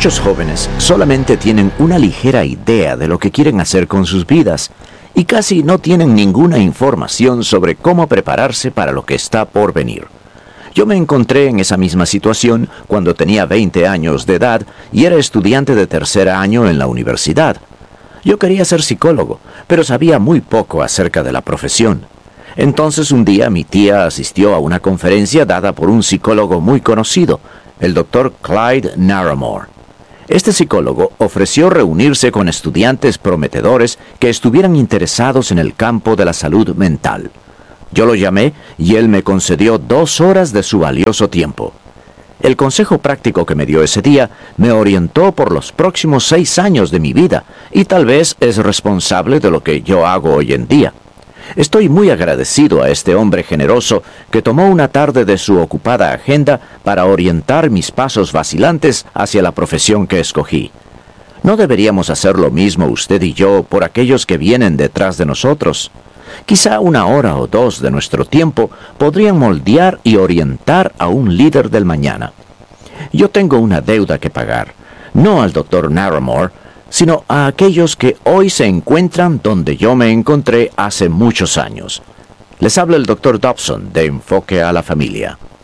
Muchos jóvenes solamente tienen una ligera idea de lo que quieren hacer con sus vidas y casi no tienen ninguna información sobre cómo prepararse para lo que está por venir. Yo me encontré en esa misma situación cuando tenía 20 años de edad y era estudiante de tercer año en la universidad. Yo quería ser psicólogo, pero sabía muy poco acerca de la profesión. Entonces un día mi tía asistió a una conferencia dada por un psicólogo muy conocido, el Dr. Clyde Narramore. Este psicólogo ofreció reunirse con estudiantes prometedores que estuvieran interesados en el campo de la salud mental. Yo lo llamé y él me concedió 2 horas de su valioso tiempo. El consejo práctico que me dio ese día me orientó por los próximos 6 años de mi vida y tal vez es responsable de lo que yo hago hoy en día. Estoy muy agradecido a este hombre generoso que tomó una tarde de su ocupada agenda para orientar mis pasos vacilantes hacia la profesión que escogí. ¿No deberíamos hacer lo mismo usted y yo por aquellos que vienen detrás de nosotros? Quizá 1 hora o 2 de nuestro tiempo podrían moldear y orientar a un líder del mañana. Yo tengo una deuda que pagar, no al Dr. Narramore, sino a aquellos que hoy se encuentran donde yo me encontré hace muchos años. Les habla el Dr. Dobson de Enfoque a la Familia.